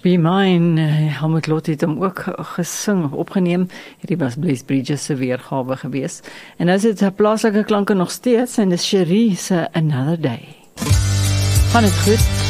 Be Mine, Helmut Lot het hom ook gesing, opgeneem. Hierdie was Blaze Bridges se weergawe gewees. En nou is dit plaaslike klanke nog steeds, en dis Cherie se Another Day. Gaan dit goed?